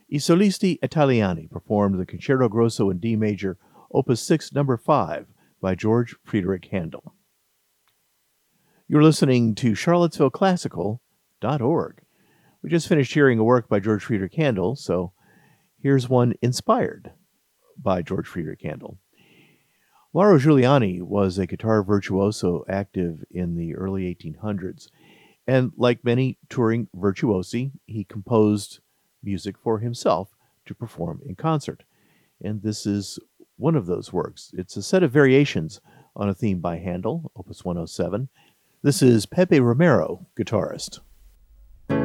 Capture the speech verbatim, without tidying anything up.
I Solisti Italiani performed the Concerto Grosso in D major, Opus six, number five, by George Friedrich Handel. You're listening to Charlottesville Classical dot org. We just finished hearing a work by George Friedrich Handel, so here's one inspired by George Friedrich Handel. Mauro Giuliani was a guitar virtuoso active in the early eighteen hundreds, and like many touring virtuosi, he composed music for himself to perform in concert. And this is one of those works. It's a set of variations on a theme by Handel, Opus one oh seven. This is Pepe Romero, guitarist.